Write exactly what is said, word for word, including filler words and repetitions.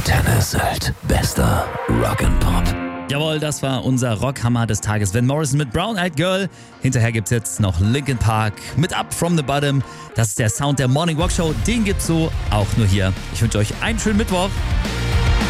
Antenne Sylt. Bester Rock'n'Pop. Jawohl, das war unser Rockhammer des Tages. Van Morrison mit Brown Eyed Girl. Hinterher gibt's jetzt noch Linkin Park mit Up From The Bottom. Das ist der Sound der Morning Walk Show. Den gibt's so auch nur hier. Ich wünsche euch einen schönen Mittwoch.